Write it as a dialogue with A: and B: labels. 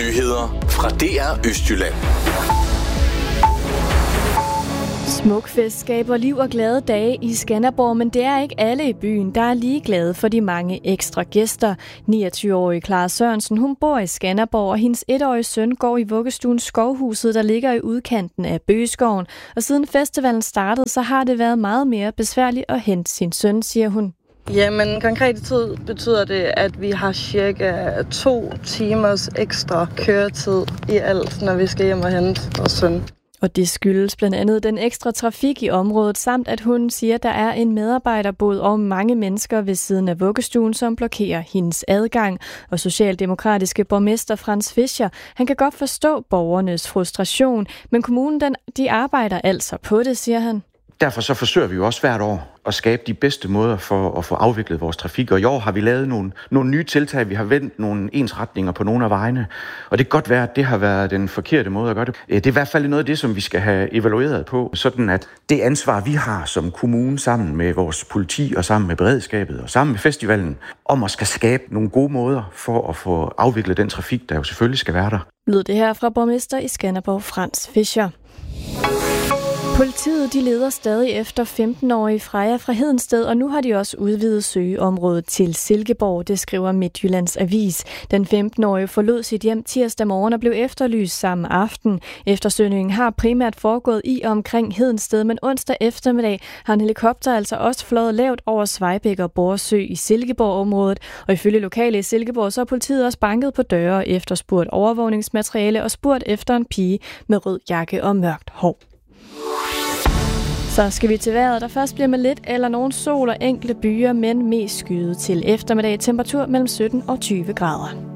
A: Nyheder fra DR Østjylland.
B: Smukfest skaber liv og glade dage i Skanderborg, men det er ikke alle i byen, der er lige glade for de mange ekstra gæster. 29-årige Clara Sørensen, hun bor i Skanderborg, og hendes 1-årige søn går i vuggestuen Skovhuset, der ligger i udkanten af Bøgeskoven. Og siden festivalen startede, så har det været meget mere besværligt at hente sin søn, siger hun.
C: Jamen, konkret tid betyder det, at vi har cirka 2 timers ekstra køretid i alt, når vi skal hjem og hente vores søn.
B: Og det skyldes blandt andet den ekstra trafik i området, samt at hun siger, at der er en medarbejderbod og mange mennesker ved siden af vuggestuen, som blokerer hendes adgang. Og socialdemokratiske borgmester Frans Fischer, han kan godt forstå borgernes frustration, men kommunen de arbejder altså på det, siger han.
D: Derfor så forsøger vi jo også hvert år at skabe de bedste måder for at få afviklet vores trafik. Og i år har vi lavet nogle nye tiltag. Vi har vendt nogle ensretninger på nogle af vejene. Og det kan godt være, at det har været den forkerte måde at gøre det. Det er i hvert fald noget af det, som vi skal have evalueret på. Sådan at det ansvar, vi har som kommune sammen med vores politi og sammen med beredskabet og sammen med festivalen, om at skal skabe nogle gode måder for at få afviklet den trafik, der jo selvfølgelig skal være der.
B: Lød det her fra borgmester i Skanderborg, Frans Fischer. Politiet leder stadig efter 15-årige Freja fra Hedensted, og nu har de også udvidet søgeområdet til Silkeborg, det skriver Midtjyllands Avis. Den 15-årige forlod sit hjem tirsdag morgen og blev efterlyst samme aften. Eftersøgningen har primært foregået i og omkring Hedensted, men onsdag eftermiddag har en helikopter altså også fløjet lavt over Svejbæk og Borsø i Silkeborg-området. Og ifølge lokale i Silkeborg, så har politiet også banket på døre og efterspurgt overvågningsmateriale og spurgt efter en pige med rød jakke og mørkt hår. Så skal vi til vejret, der først bliver med lidt eller nogen sol og enkelte byer, men mest skyet til eftermiddag. Temperatur mellem 17 og 20 grader.